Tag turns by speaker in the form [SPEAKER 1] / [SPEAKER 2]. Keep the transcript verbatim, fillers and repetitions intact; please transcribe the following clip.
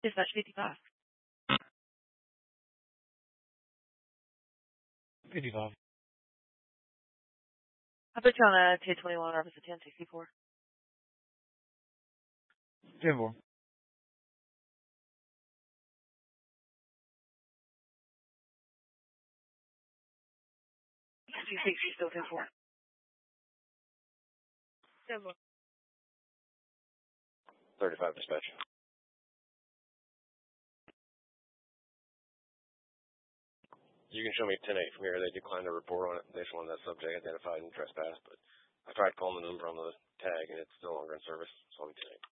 [SPEAKER 1] Dispatch fifty-five.
[SPEAKER 2] fifty-five.
[SPEAKER 1] I put you on a ten twenty-one officer ten sixty-four.
[SPEAKER 2] ten four.
[SPEAKER 1] two sixty, still ten four. ten four.
[SPEAKER 3] thirty-five dispatch. You can show me ten eight from here. They declined to report on it. They just wanted that subject identified and trespassed, but I tried calling the number on the tag and it's no longer in service. So I'm ten eight.